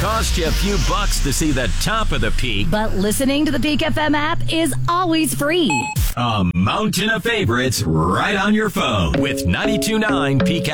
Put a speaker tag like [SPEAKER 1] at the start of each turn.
[SPEAKER 1] Cost you a few bucks to see the top of the peak.
[SPEAKER 2] But listening to the Peak FM app is always free.
[SPEAKER 1] A mountain of favorites right on your phone with 92.9 Peak